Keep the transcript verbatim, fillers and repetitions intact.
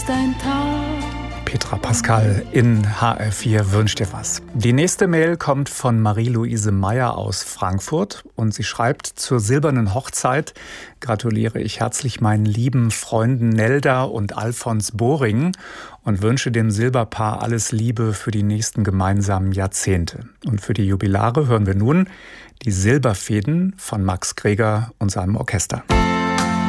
ist ein Tag. Petra Pascal in H R vier wünscht dir was. Die nächste Mail kommt von Marie-Louise Meyer aus Frankfurt und sie schreibt: Zur silbernen Hochzeit gratuliere ich herzlich meinen lieben Freunden Nelda und Alfons Boring und wünsche dem Silberpaar alles Liebe für die nächsten gemeinsamen Jahrzehnte. Und für die Jubilare hören wir nun die Silberfäden von Max Greger und seinem Orchester.